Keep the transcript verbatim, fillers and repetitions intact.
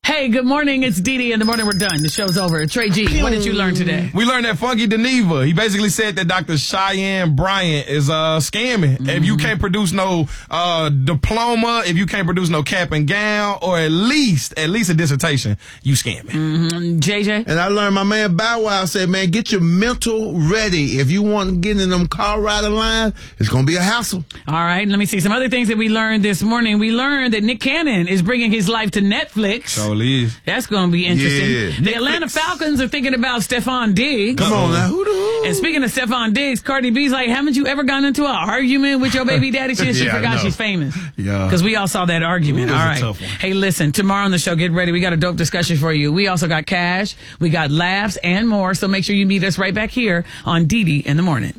Hey, good morning. It's Dee Dee in the morning. We're done. The show's over. Trey G, what did you learn today? We learned that Funky Dineva, he basically said that Doctor Cheyenne Bryant is uh scamming. Mm-hmm. If you can't produce no uh diploma, if you can't produce no cap and gown, or at least at least a dissertation, you scamming. Mm-hmm. J J? And I learned my man Bow Wow said, man, get your mental ready. If you want to get in them car riding lines, it's going to be a hassle. All right, let me see. Some other things that we learned this morning. We learned that Nick Cannon is bringing his life to Netflix. So is. That's going to be interesting. Yeah. The Atlanta Falcons are thinking about Stephon Diggs. Come on now. Who the who? And speaking of Stephon Diggs, Cardi B's like, haven't you ever gotten into an argument with your baby daddy? She, she Yeah, I forgot know. she's famous. Yeah. Because we all saw that argument. Ooh, all that's a right. tough one. Hey, listen, tomorrow on the show, get ready. We got a dope discussion for you. We also got cash, we got laughs and more. So make sure you meet us right back here on Dee Dee in the morning.